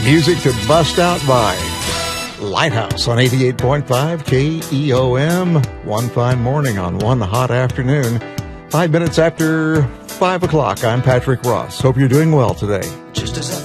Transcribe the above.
Music to bust out by Lighthouse on 88.5 KEOM. One fine morning on one hot afternoon. 5 minutes after 5 o'clock. I'm Patrick Ross. Hope you're doing well today. Just as I